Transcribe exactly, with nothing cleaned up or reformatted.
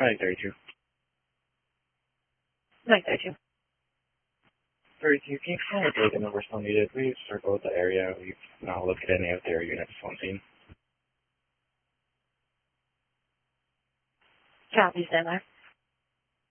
nine thirty-two. nine thirty-two. thirty-two, can you find the data number still needed? We've circled the area. We've not looked at any of their units on scene. Copy, stand by.